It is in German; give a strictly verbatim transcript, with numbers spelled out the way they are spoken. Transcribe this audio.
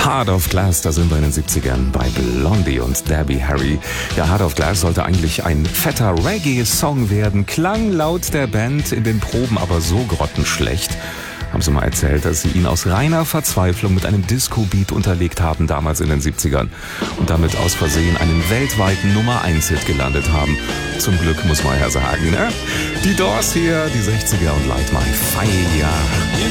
Heart of Glass, da sind wir in den siebzigern bei Blondie und Debbie Harry. Ja, Heart of Glass sollte eigentlich ein fetter Reggae-Song werden, klang laut der Band in den Proben aber so grottenschlecht. Haben sie mal erzählt, dass sie ihn aus reiner Verzweiflung mit einem Disco-Beat unterlegt haben, damals in den siebzigern. Und damit aus Versehen einen weltweiten Nummer eins Hit gelandet haben. Zum Glück, muss man ja sagen, ne? Die Doors hier, die sechziger und Light My Fire.